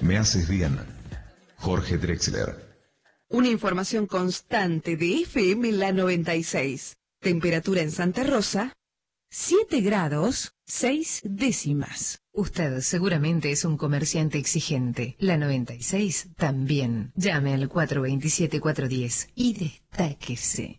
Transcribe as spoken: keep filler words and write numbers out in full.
Me haces bien. Jorge Drexler. Una información constante de F M La noventa y seis. Temperatura en Santa Rosa, siete grados, seis décimas. Usted seguramente es un comerciante exigente. La noventa y seis también. Llame al cuatro dos siete, cuatro uno cero y destáquese.